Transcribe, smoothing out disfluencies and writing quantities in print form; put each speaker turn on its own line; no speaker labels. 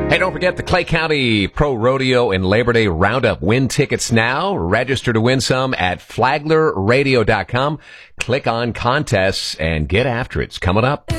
Hey, don't forget the Clay County Pro Rodeo and Labor Day Roundup. Win tickets now. Register to win some at flaglerradio.com. Click on contests and get after it. It's coming up.